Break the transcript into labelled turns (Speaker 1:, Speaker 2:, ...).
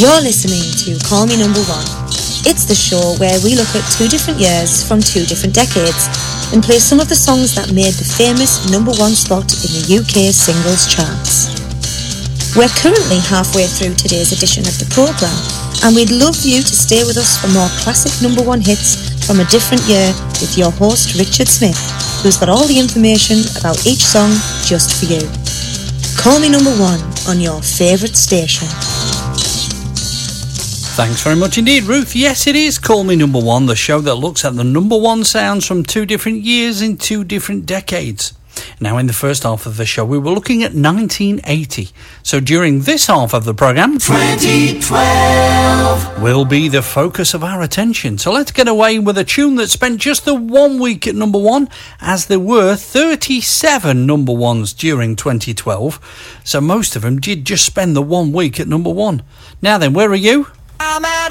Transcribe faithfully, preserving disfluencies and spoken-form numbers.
Speaker 1: You're listening to Call Me Number One. It's the show where we look at two different years from two different decades and play some of the songs that made the famous number one spot in the U K singles charts. We're currently halfway through today's edition of the programme, and we'd love you to stay with us for more classic number one hits from a different year with your host Richard Smith, who's got all the information about each song just for you. Call Me Number One on your favourite station.
Speaker 2: Thanks very much indeed, Ruth. Yes, it is Call Me Number One, the show that looks at the number one sounds from two different years in two different decades. Now, in the first half of the show, we were looking at nineteen eighty. So during this half of the programme,
Speaker 3: twenty twelve
Speaker 2: will be the focus of our attention. So let's get away with a tune that spent just the one week at number one, as there were thirty-seven number ones during twenty twelve. So most of them did just spend the one week at number one. Now then, where are you?
Speaker 3: I'm at